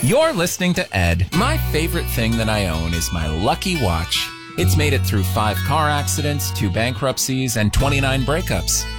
You're listening to Ed. My favorite thing that I own is my Lucky Watch. It's made it through 5 car accidents, 2 bankruptcies, and 29 breakups.